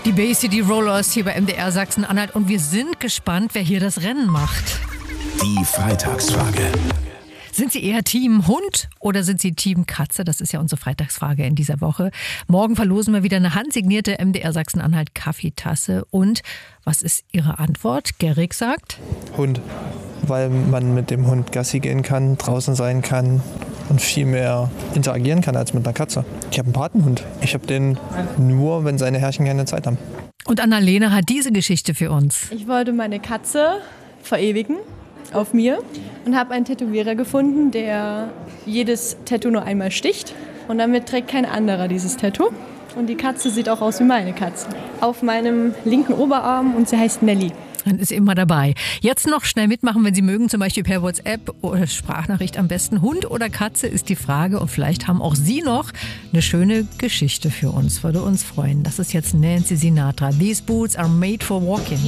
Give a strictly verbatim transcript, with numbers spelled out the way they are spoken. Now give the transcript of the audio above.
Die Bay City Rollers hier bei M D R Sachsen-Anhalt und wir sind gespannt, wer hier das Rennen macht. Die Freitagsfrage. Sind Sie eher Team Hund oder sind Sie Team Katze? Das ist ja unsere Freitagsfrage in dieser Woche. Morgen verlosen wir wieder eine handsignierte M D R Sachsen-Anhalt Kaffeetasse. Und was ist Ihre Antwort? Gerrig sagt? Hund, weil man mit dem Hund Gassi gehen kann, draußen sein kann und viel mehr interagieren kann als mit einer Katze. Ich habe einen Patenhund. Ich habe den nur, wenn seine Herrchen keine Zeit haben. Und Annalena hat diese Geschichte für uns. Ich wollte meine Katze verewigen auf mir und habe einen Tätowierer gefunden, der jedes Tattoo nur einmal sticht. Und damit trägt kein anderer dieses Tattoo. Und die Katze sieht auch aus wie meine Katze. Auf meinem linken Oberarm und sie heißt Nelly. Dann ist immer dabei. Jetzt noch schnell mitmachen, wenn Sie mögen, zum Beispiel per WhatsApp oder Sprachnachricht am besten. Hund oder Katze ist die Frage und vielleicht haben auch Sie noch eine schöne Geschichte für uns. Würde uns freuen. Das ist jetzt Nancy Sinatra. These boots are made for walking.